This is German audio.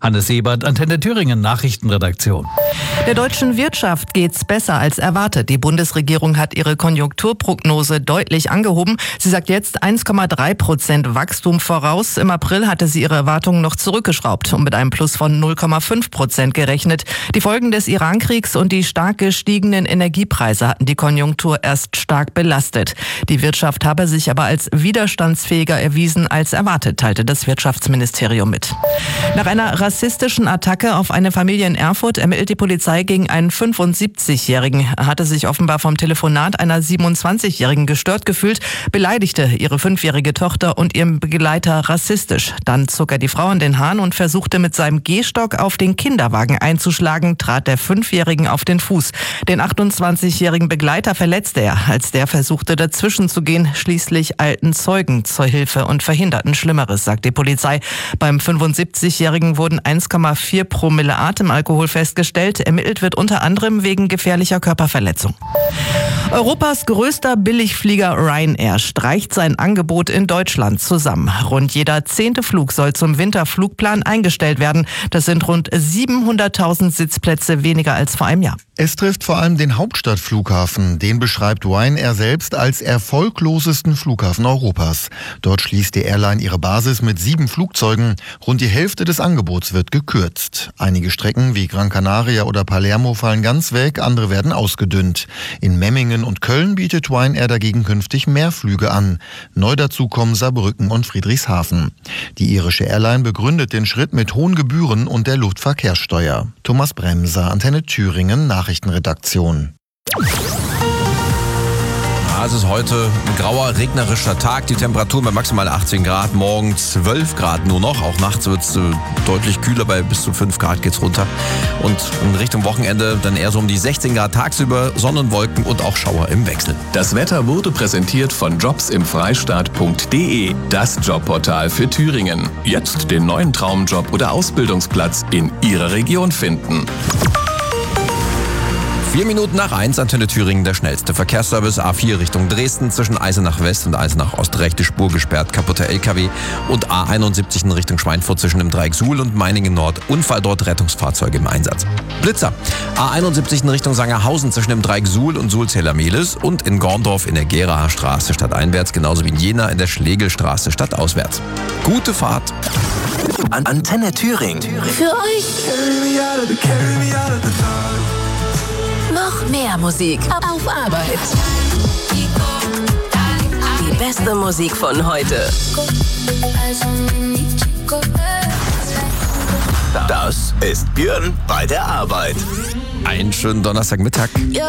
Hannes Ebert, Antenne Thüringen, Nachrichtenredaktion. Der deutschen Wirtschaft geht's besser als erwartet. Die Bundesregierung hat ihre Konjunkturprognose deutlich angehoben. Sie sagt jetzt 1,3% Wachstum voraus. Im April hatte sie ihre Erwartungen noch zurückgeschraubt und mit einem Plus von 0,5% gerechnet. Die Folgen des Irankriegs und die stark gestiegenen Energiepreise hatten die Konjunktur erst stark belastet. Die Wirtschaft habe sich aber als widerstandsfähiger erwiesen als erwartet, teilte das Wirtschaftsministerium mit. Nach einer rassistischen Attacke auf eine Familie in Erfurt ermittelt die Polizei gegen einen 75-Jährigen. Er hatte sich offenbar vom Telefonat einer 27-Jährigen gestört gefühlt, beleidigte ihre 5-jährige Tochter und ihren Begleiter rassistisch. Dann zog er die Frau an den Haaren und versuchte mit seinem Gehstock auf den Kinderwagen einzuschlagen, trat der 5-Jährigen auf den Fuß. Den 28-jährigen Begleiter verletzte er, als der versuchte dazwischen zu gehen. Schließlich eilten Zeugen zur Hilfe und verhinderten Schlimmeres, sagt die Polizei. Beim 75-jährigen wurden 1,4 Promille Atemalkohol festgestellt. Ermittelt wird unter anderem wegen gefährlicher Körperverletzung. Europas größter Billigflieger Ryanair streicht sein Angebot in Deutschland zusammen. Rund jeder 10. Flug soll zum Winterflugplan eingestellt werden. Das sind rund 700.000 Sitzplätze weniger als vor einem Jahr. Es trifft vor allem den Hauptstadtflughafen. Den beschreibt Ryanair selbst als erfolglosesten Flughafen Europas. Dort schließt die Airline ihre Basis mit 7 Flugzeugen. Rund die Hälfte des Angebots wird gekürzt. Einige Strecken wie Gran Canaria oder Palermo fallen ganz weg, andere werden ausgedünnt. In Memmingen und Köln bietet Ryanair dagegen künftig mehr Flüge an. Neu dazu kommen Saarbrücken und Friedrichshafen. Die irische Airline begründet den Schritt mit hohen Gebühren und der Luftverkehrssteuer. Thomas Bremser, Antenne Thüringen, Nachrichtenredaktion. Es ist heute ein grauer, regnerischer Tag. Die Temperatur bei maximal 18 Grad, morgen 12 Grad nur noch. Auch nachts wird es deutlich kühler, bei bis zu 5 Grad geht's runter. Und in Richtung Wochenende dann eher so um die 16 Grad tagsüber, Sonnenwolken und auch Schauer im Wechsel. Das Wetter wurde präsentiert von jobsimfreistaat.de, das Jobportal für Thüringen. Jetzt den neuen Traumjob oder Ausbildungsplatz in Ihrer Region finden. 4 Minuten nach 1, Antenne Thüringen, der schnellste Verkehrsservice. A4 Richtung Dresden, zwischen Eisenach West und Eisenach Ost rechte Spur gesperrt, kaputter LKW. Und A71 in Richtung Schweinfurt zwischen dem Dreieck Suhl und Meiningen Nord. Unfall dort, Rettungsfahrzeuge im Einsatz. Blitzer. A71 in Richtung Sangerhausen zwischen dem Dreieck Suhl und Suhl-Zähler-Mehlis. Und in Gorndorf in der Geraer Straße stadteinwärts, genauso wie in Jena in der Schlegelstraße stadtauswärts. Gute Fahrt. Antenne Thüringen. Für euch. Noch mehr Musik auf Arbeit. Die beste Musik von heute. Das ist Björn bei der Arbeit. Einen schönen Donnerstagmittag.